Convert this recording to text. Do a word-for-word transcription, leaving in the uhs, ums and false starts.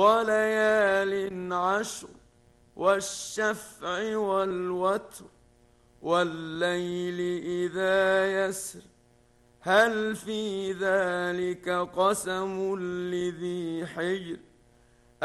وليال عشر والشفع والوتر والليل إذا يسر هل في ذلك قسم لذي حجر